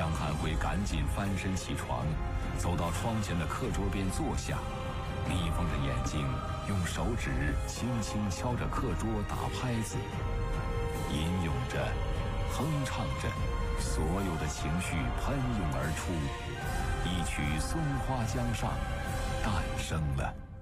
张翰会赶紧翻身起床，走到窗前的课桌边坐下，眯缝着眼睛，用手指轻轻敲着课桌打拍子，吟咏着，哼唱着，所有的情绪喷涌而出，一曲《松花江上》诞生了。